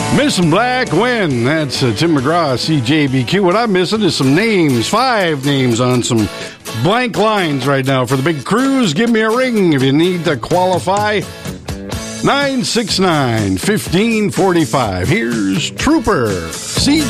Missing Black Wind. That's Tim McGraw, CJBQ. What I'm missing is some names, 5 names on some blank lines right now for the big cruise. Give me a ring if you need to qualify. 969-1545. Here's Trooper, CJBQ.